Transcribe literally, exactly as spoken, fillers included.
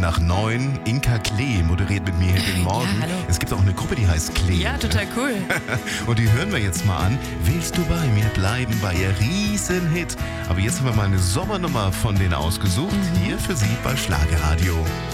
nach neun. Inka Klee moderiert mit mir hier den Morgen. Ja, hallo. Es gibt auch eine Gruppe, die heißt Klee. Ja, total cool. Und die hören wir jetzt mal an. Willst du bei mir bleiben? War ihr Riesenhit. Aber jetzt haben wir mal eine Sommernummer von denen ausgesucht. Mhm. Hier für Sie bei Schlagerradio.